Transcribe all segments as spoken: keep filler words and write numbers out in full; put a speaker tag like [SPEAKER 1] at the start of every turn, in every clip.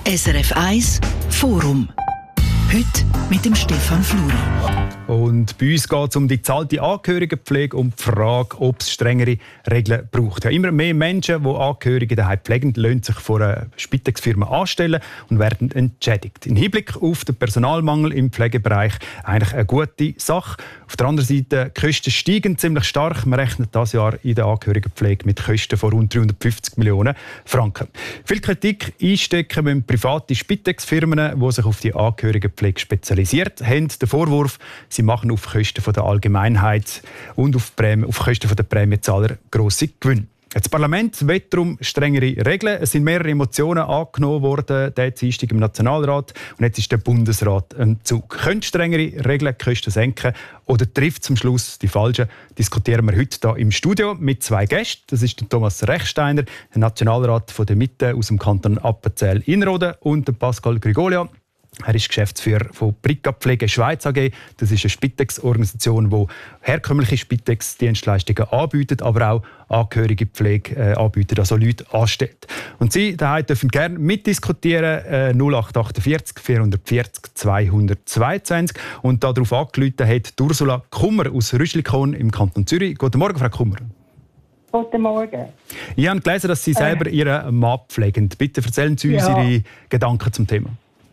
[SPEAKER 1] S R F eins Forum. Heute mit dem Stefan Fluri.
[SPEAKER 2] Und bei uns geht es um die gezahlte Angehörigenpflege und die Frage, ob es strengere Regeln braucht. Ja, immer mehr Menschen, die Angehörige daheim pflegen, lassen sich von einer Spitex-Firma anstellen und werden entschädigt. Im Hinblick auf den Personalmangel im Pflegebereich eigentlich eine gute Sache. Auf der anderen Seite, die Kosten steigen ziemlich stark. Man rechnet dieses Jahr in der Angehörigenpflege mit Kosten von rund dreihundertfünfzig Millionen Franken. Viel Kritik einstecken müssen private Spitex-Firmen, die sich auf die Angehörigenpflege spezialisiert haben. Der Vorwurf, sie machen auf Kosten der Allgemeinheit und auf, Prämie, auf Kosten der Prämienzahler grosse Gewinne. Das Parlament will darum strengere Regeln. Es sind mehrere Emotionen angenommen worden, der Dienstag im Nationalrat. Und jetzt ist der Bundesrat am Zug. Können strengere Regeln die Kosten senken oder trifft zum Schluss die falschen? Diskutieren wir heute hier im Studio mit zwei Gästen. Das ist der Thomas Rechsteiner, der Nationalrat von der Mitte aus dem Kanton Appenzell-Innerrhoden, und der Pascal Grigolia. Er ist Geschäftsführer von Brika Pflege Schweiz A G. Das ist eine Spitex-Organisation, die herkömmliche Spitex-Dienstleistungen anbietet, aber auch angehörige Pflege äh, anbietet, also Leute anstellt. Und Sie daheim dürfen gerne mitdiskutieren. Äh, null acht achtundvierzig vierhundertvierzig zweihundertzweiundzwanzig. Und darauf angerufen hat Ursula Kummer aus Rüschlikon im Kanton Zürich. Guten Morgen, Frau Kummer.
[SPEAKER 3] Guten Morgen.
[SPEAKER 2] Ich habe gelesen, dass Sie selber äh. Ihren Mann pflegen. Bitte erzählen Sie uns ja. Ihre Gedanken zum Thema.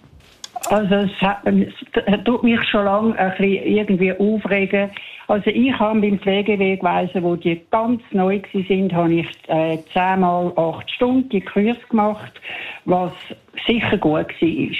[SPEAKER 3] Also es, hat, es tut mich schon lange ein bisschen irgendwie aufregen. Also ich habe beim Pflegewegweisen, wo die ganz neu waren, habe ich äh, zehnmal acht Stunden die Kurs gemacht, was sicher gut war.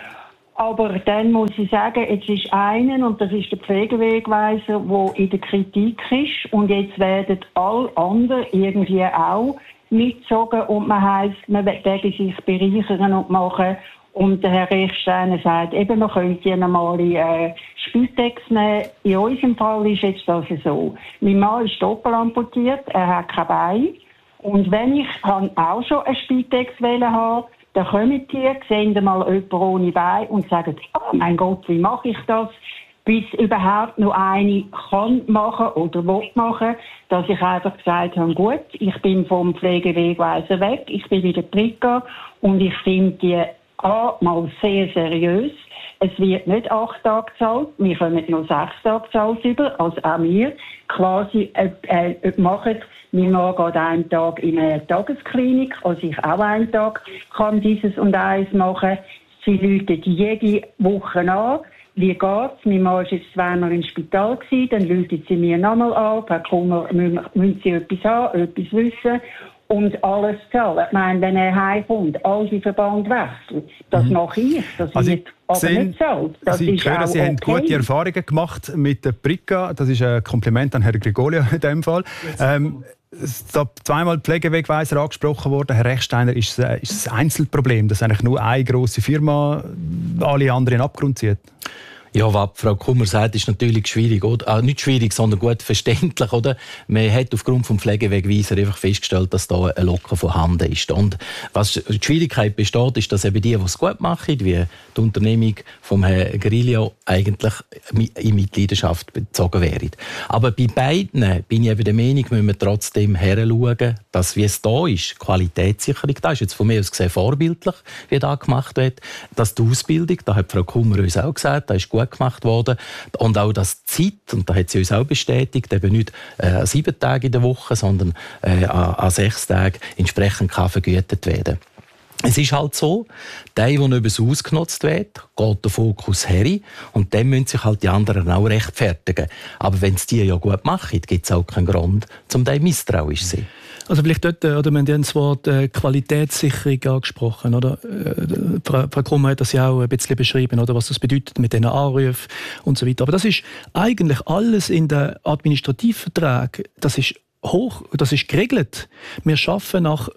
[SPEAKER 3] Aber dann muss ich sagen, jetzt ist einer, und das ist der Pflegewegweiser, der in der Kritik ist, und jetzt werden alle anderen irgendwie auch mitgezogen und man heisst, man werde sich bereichern und machen. Und der Herr Rechsteiner sagt, eben, man könnte ja normale äh, Spitex nehmen. In unserem Fall ist jetzt das so. Mein Mann ist doppelt amputiert, er hat kein Bein. Und wenn ich auch schon eine Spitex habe, dann kommen die, sehen mal jemanden ohne Bein und sagen, oh mein Gott, wie mache ich das? Bis überhaupt noch eine kann machen oder will machen, dass ich einfach gesagt habe, gut, ich bin vom Pflegewegweiser weg, ich bin wieder Brika und ich finde die A, mal sehr seriös. Es wird nicht acht Tage gezahlt, wir kommen nur sechs Tage gezahlt über, also auch wir. Quasi äh, äh, machen, mein Mann geht einen Tag in eine Tagesklinik, also ich auch einen Tag kann dieses und eins machen. Sie rufen jede Woche an, wie geht's? Mein Mann war jetzt zweimal im Spital gewesen, dann rufen sie mir nochmal an, Herr Kummer, müssen Sie etwas haben, etwas wissen? Und alles zahlen. Ich meine, wenn er heimkommt, all die Verband wechseln, das mhm. mache ich. Das
[SPEAKER 2] also
[SPEAKER 3] wird aber
[SPEAKER 2] sehen,
[SPEAKER 3] nicht zahlt. Das
[SPEAKER 2] Sie
[SPEAKER 3] ist
[SPEAKER 2] hören,
[SPEAKER 3] auch
[SPEAKER 2] Sie
[SPEAKER 3] okay.
[SPEAKER 2] haben gute Erfahrungen gemacht mit der Brika. Das ist ein Kompliment an Herrn Grigolia in diesem Fall. Ähm, es ist zweimal Pflegewegweiser angesprochen worden. Herr Rechsteiner, ist es, ist es ein Einzelproblem, dass eigentlich nur eine grosse Firma alle anderen in den Abgrund zieht?
[SPEAKER 4] Ja, was Frau Kummer sagt, ist natürlich schwierig. Oder? Ah, nicht schwierig, sondern gut verständlich. Oder? Man hat aufgrund des Pflegewegweisers einfach festgestellt, dass da ein Locken vorhanden ist. Und was die Schwierigkeit besteht, ist, dass eben die, die es gut machen, wie die Unternehmung vom Herrn Grillo, eigentlich in Mitleidenschaft bezogen wären. Aber bei beiden bin ich eben der Meinung, müssen wir trotzdem heranschauen, dass, wie es da ist, Qualitätssicherung da ist. Jetzt von mir aus gesehen vorbildlich, wie das gemacht wird. Dass die Ausbildung, da hat Frau Kummer uns auch gesagt, da ist gut gemacht worden. Und auch das Zeit, und da hat sie uns auch bestätigt, eben nicht äh, sieben Tage in der Woche, sondern äh, an, an sechs Tagen entsprechend kann vergütet werden. Es ist halt so, der, der nicht übers ausgenutzt wird, geht der Fokus her und dann müssen sich halt die anderen auch rechtfertigen. Aber wenn es die ja gut machen, gibt es auch keinen Grund, um dem misstrauisch zu sein.
[SPEAKER 5] Also vielleicht dort, oder wir haben das Wort äh, Qualitätssicherung angesprochen, oder? Äh, Frau, Frau Kummer hat das ja auch ein bisschen beschrieben, oder, was das bedeutet mit diesen Anrufen und so weiter. Aber das ist eigentlich alles in den Administrativverträgen, das ist hoch, das ist geregelt. Wir arbeiten nach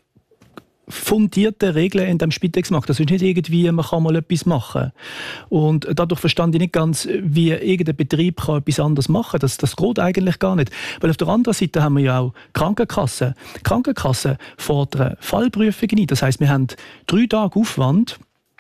[SPEAKER 5] fundierte Regeln in dem Spitex-Markt. Das ist nicht irgendwie, man kann mal etwas machen. Und dadurch verstand ich nicht ganz, wie irgendein Betrieb kann etwas anderes machen kann. Das, das geht eigentlich gar nicht. Weil auf der anderen Seite haben wir ja auch Krankenkassen. Die Krankenkassen fordern Fallprüfungen ein. Das heisst, wir haben drei Tage Aufwand,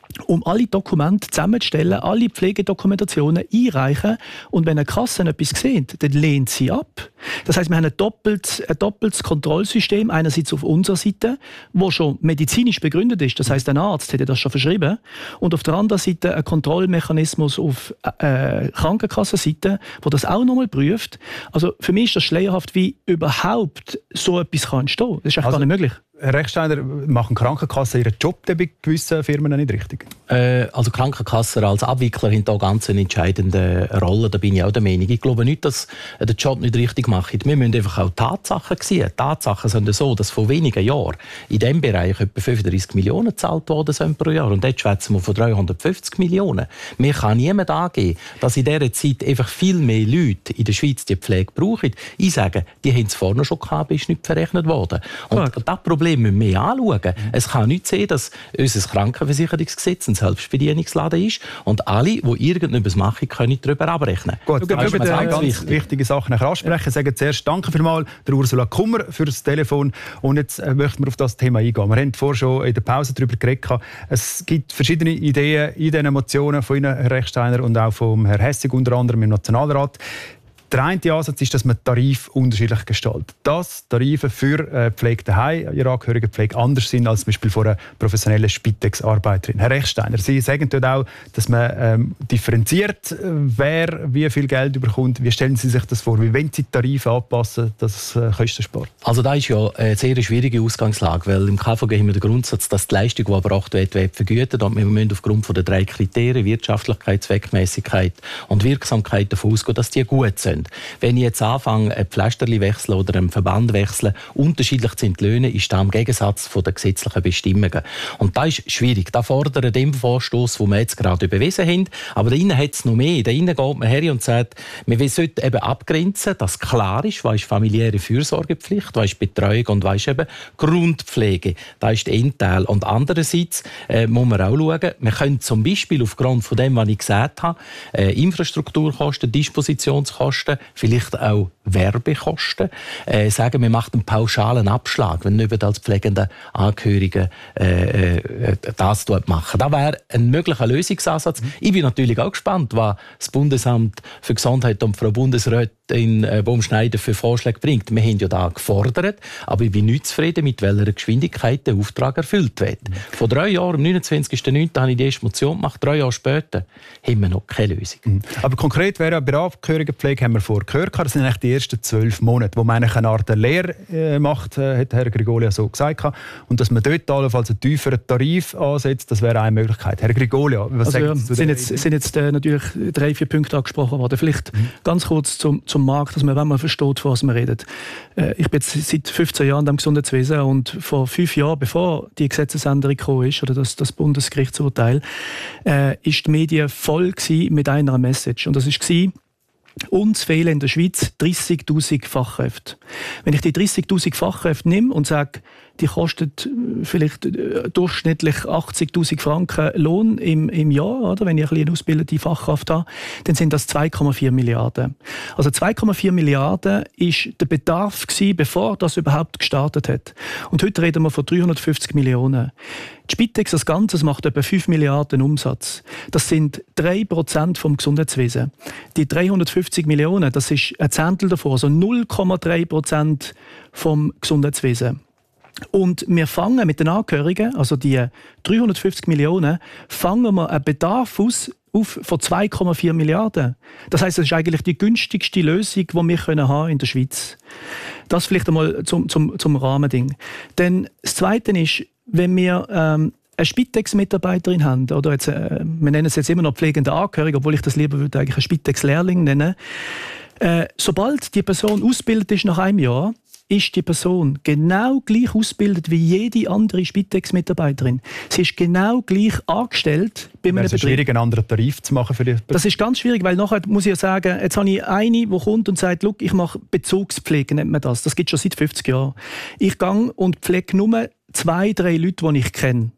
[SPEAKER 5] um alle Dokumente zusammenzustellen, alle Pflegedokumentationen einreichen. Und wenn eine Kasse etwas sieht, dann lehnt sie ab. Das heisst, wir haben ein doppeltes, ein doppeltes Kontrollsystem, einerseits auf unserer Seite, das schon medizinisch begründet ist. Das heisst, ein Arzt hätte das schon verschrieben. Und auf der anderen Seite ein Kontrollmechanismus auf äh, Krankenkassenseite, der das auch nochmal prüft. Also für mich ist das schleierhaft, wie überhaupt so etwas kann entstehen. Das ist eigentlich also, gar nicht möglich.
[SPEAKER 2] Herr Rechsteiner, machen Krankenkassen ihren Job bei gewissen Firmen nicht richtig?
[SPEAKER 4] Äh, also Krankenkassen als Abwickler haben da ganz eine entscheidende Rolle. Da bin ich auch der Meinung. Ich glaube nicht, dass sie den Job nicht richtig machen. Wir müssen einfach auch Tatsachen sehen. Tatsachen sind so, dass vor wenigen Jahren in diesem Bereich etwa fünfunddreissig Millionen gezahlt worden sind pro Jahr. Und jetzt schwätzen wir von dreihundertfünfzig Millionen. Mir kann niemand angeben, dass in dieser Zeit einfach viel mehr Leute in der Schweiz die Pflege brauchen. Ich sage, die haben es vorne schon gehabt, ist nicht verrechnet worden. Und das Problem müssen wir anschauen. Mhm. Es kann nicht sein, dass unser Krankenversicherungsgesetz ein Selbstbedienungsladen ist und alle, die irgendetwas machen, können darüber abrechnen.
[SPEAKER 2] Gut, wir müssen zwei ganz wichtig. wichtige Sachen nachher ansprechen. Ich sage zuerst danke vielmals der Ursula Kummer für das Telefon. Und jetzt äh, möchten wir auf das Thema eingehen. Wir haben vorher schon in der Pause darüber geredet. Es gibt verschiedene Ideen in diesen Motionen von Ihnen, Herr Rechsteiner, und auch von Herrn Hessig, unter anderem im Nationalrat. Der eine Ansatz ist, dass man Tarif unterschiedlich gestaltet. Dass Tarife für äh, Pflege daheim, ihre Angehörigenpflege, anders sind als zum Beispiel von einer professionellen Spitex-Arbeiterin. Herr Rechsteiner, Sie sagen dort auch, dass man ähm, differenziert, wer wie viel Geld bekommt. Wie stellen Sie sich das vor? Wie wollen Sie die Tarife anpassen, dass es äh, Kosten spart?
[SPEAKER 4] Also da ist ja eine sehr schwierige Ausgangslage, weil im K V G haben wir den Grundsatz, dass die Leistung, die erbracht wird, wird vergütet. Und wir müssen aufgrund von der drei Kriterien, Wirtschaftlichkeit, Zweckmäßigkeit und Wirksamkeit davon ausgehen, dass die gut sind. Wenn ich jetzt anfange, ein Pflasterli wechseln oder einen Verband wechseln, unterschiedlich sind die Löhne, ist das im Gegensatz von den gesetzlichen Bestimmungen. Und das ist schwierig. Da fordert den Vorstoß, den wir jetzt gerade überwiesen haben. Aber da innen hat es noch mehr. Da innen geht man her und sagt, wir sollten eben abgrenzen, dass klar ist, was ist familiäre Fürsorgepflicht, was ist Betreuung und was ist eben Grundpflege. Das ist der Endteil. Und andererseits äh, muss man auch schauen, wir können zum Beispiel aufgrund von dem, was ich gesagt habe, äh, Infrastrukturkosten, Dispositionskosten, vielleicht auch Werbekosten, äh, sagen, wir machen einen pauschalen Abschlag, wenn nicht als pflegende Angehörige äh, äh, das machen. Das wäre ein möglicher Lösungsansatz. Mhm. Ich bin natürlich auch gespannt, was das Bundesamt für Gesundheit und Frau Bundesrätin äh, Baumschneider für Vorschläge bringt. Wir haben ja da gefordert, aber ich bin nicht zufrieden, mit welcher Geschwindigkeit der Auftrag erfüllt wird. Mhm. Vor drei Jahren, am neunundzwanzigsten neunten habe ich die erste Motion gemacht. Drei Jahre später haben wir noch keine Lösung. Mhm.
[SPEAKER 2] Aber konkret wäre bei der Angehörigenpflege, haben wir vorher gehört, das sind eigentlich die ersten zwölf Monate, wo man eine Art Lehre äh, macht, äh, hat Herr Grigolia so gesagt. Und dass man dort allenfalls einen tieferen Tarif ansetzt, das wäre eine Möglichkeit. Herr Grigolia, was
[SPEAKER 5] also,
[SPEAKER 2] sagen Sie
[SPEAKER 5] ja, sind jetzt, sind jetzt äh, natürlich drei, vier Punkte angesprochen worden. Vielleicht mhm. ganz kurz zum, zum Markt, dass man, wenn man versteht, von was man redet. Äh, ich bin jetzt seit fünfzehn Jahren im Gesundheitswesen und vor fünf Jahren, bevor die Gesetzesänderung gekommen ist, oder das, das Bundesgerichtsurteil, äh, ist die Medien voll gewesen mit einer Message. Und das war, uns fehlen in der Schweiz dreissigtausend Fachkräfte. Wenn ich die dreissigtausend Fachkräfte nehme und sage, die kostet vielleicht durchschnittlich achtzigtausend Franken Lohn im, im Jahr, oder? Wenn ich eine ausgebildete Fachkraft habe, dann sind das zwei Komma vier Milliarden. Also zwei Komma vier Milliarden ist der Bedarf gewesen, bevor das überhaupt gestartet hat. Und heute reden wir von dreihundertfünfzig Millionen. Die Spitex als Ganzes macht etwa fünf Milliarden Umsatz. Das sind drei Prozent vom Gesundheitswesen. Die dreihundertfünfzig Millionen, das ist ein Zehntel davon, also null Komma drei Prozent vom Gesundheitswesen. Und wir fangen mit den Angehörigen, also die dreihundertfünfzig Millionen, fangen wir einen Bedarf aus auf von zwei Komma vier Milliarden. Das heisst, das ist eigentlich die günstigste Lösung, die wir können haben in der Schweiz. Das vielleicht einmal zum, zum, zum Rahmending. Denn das Zweite ist, wenn wir ähm, eine Spitex-Mitarbeiterin haben, oder jetzt, äh, wir nennen es jetzt immer noch pflegende Angehörige, obwohl ich das lieber würde eigentlich einen Spitex-Lehrling nennen, äh, sobald die Person ausgebildet ist nach einem Jahr, ist die Person genau gleich ausgebildet wie jede andere Spitex-Mitarbeiterin. Sie ist genau gleich angestellt bei einem Betrieb. Es ist schwierig,
[SPEAKER 2] einen anderen Tarif zu machen für die.
[SPEAKER 5] Das ist ganz schwierig, weil nachher muss ich ja sagen, jetzt habe ich eine, die kommt und sagt, ich mache Bezugspflege, nennt man das. Das gibt es schon seit fünfzig Jahren. Ich gehe und pflege nur zwei, drei Leute, die ich kenne.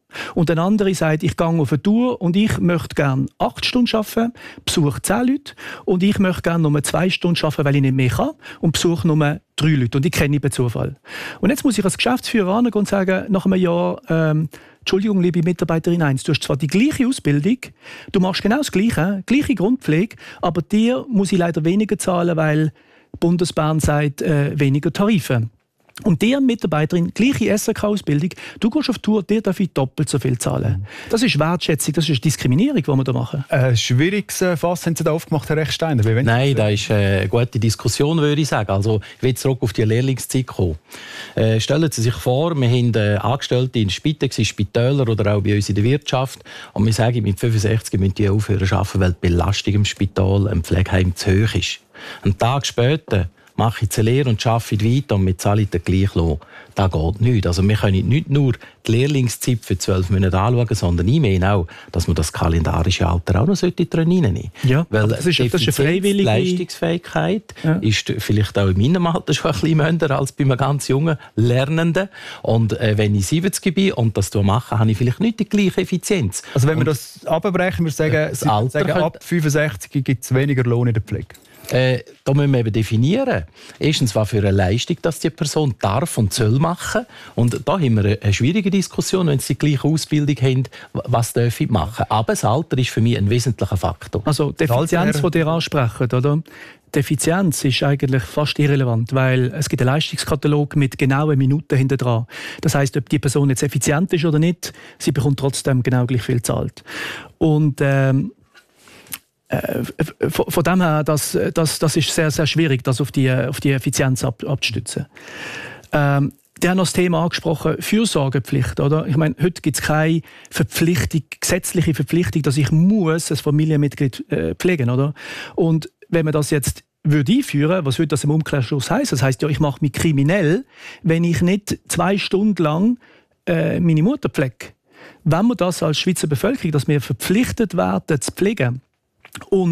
[SPEAKER 5] Und ein anderer sagt, ich gehe auf eine Tour und ich möchte gerne acht Stunden arbeiten, besuche zehn Leute und ich möchte gerne nur zwei Stunden arbeiten, weil ich nicht mehr kann und besuche nur drei Leute und ich kenne ihn per Zufall. Und jetzt muss ich als Geschäftsführer angehen und sagen, nach einem Jahr, ähm, Entschuldigung, liebe Mitarbeiterin eins, du hast zwar die gleiche Ausbildung, du machst genau das Gleiche, gleiche Grundpflege, aber dir muss ich leider weniger zahlen, weil Bundesbahn sagt, äh, weniger Tarife. Und der Mitarbeiterin, gleiche S R K-Ausbildung, du gehst auf Tour, dir darf ich doppelt so viel zahlen. Das ist Wertschätzung, das ist Diskriminierung, die wir da machen.
[SPEAKER 2] Ein schwieriges Fass haben Sie da aufgemacht, Herr Rechsteiner.
[SPEAKER 4] Nein, das ist eine gute Diskussion, würde ich sagen. Also, ich will zurück auf die Lehrlingszeit kommen. Äh, stellen Sie sich vor, wir haben äh, Angestellte in Spitex, in Spitälern oder auch bei uns in der Wirtschaft. Und wir sagen, mit fünfundsechzig müssen die aufhören zu arbeiten, weil die Belastung im Spital, im Pflegeheim zu hoch ist. Einen Tag später mache ich die Lehre und arbeite weiter und wir zahlen den gleichen Lohn. Das geht nicht. Also wir können nicht nur die Lehrlingszeit für zwölf Monate anschauen, sondern ich meine auch, dass man das kalendarische Alter auch noch drin reinnehmen sollte.
[SPEAKER 5] Ja,
[SPEAKER 4] weil
[SPEAKER 5] das ist, das ist eine freiwillige
[SPEAKER 4] Leistungsfähigkeit
[SPEAKER 5] ja.
[SPEAKER 4] ist vielleicht auch in meinem Alter schon ein bisschen minder als bei einem ganz jungen Lernenden. Und äh, wenn ich siebzig bin und das mache, habe ich vielleicht nicht die gleiche Effizienz.
[SPEAKER 2] Also wenn wir
[SPEAKER 4] und,
[SPEAKER 2] das abbrechen, wir sagen,
[SPEAKER 4] das Alter
[SPEAKER 2] sagen ab fünfundsechzig gibt es weniger Lohn in der Pflege.
[SPEAKER 4] Äh, da müssen wir eben definieren. Erstens, was für eine Leistung dass die Person darf und soll machen. Und da haben wir eine schwierige Diskussion, wenn sie die gleiche Ausbildung haben, was darf ich machen. Aber das Alter ist für mich ein wesentlicher Faktor.
[SPEAKER 5] Also die Effizienz, die ihr ansprecht, oder? Die Effizienz ist eigentlich fast irrelevant, weil es gibt einen Leistungskatalog mit genauen Minuten hinter dran. Das heisst, ob die Person jetzt effizient ist oder nicht, sie bekommt trotzdem genau gleich viel gezahlt. Und ähm, Äh, von, von dem her, das, das, das ist sehr, sehr schwierig, das auf die, auf die Effizienz ab, abzustützen. Ähm, der hat noch das Thema angesprochen, Fürsorgepflicht. Oder? Ich meine, heute gibt es keine Verpflichtung, gesetzliche Verpflichtung, dass ich muss ein Familienmitglied äh, pflegen muss. Und wenn man das jetzt würde einführen, was würde das im Umkehrschluss heißen? Das heisst ja, ich mache mich kriminell, wenn ich nicht zwei Stunden lang äh, meine Mutter pflege. Wenn wir das als Schweizer Bevölkerung, dass wir verpflichtet werden, zu pflegen, und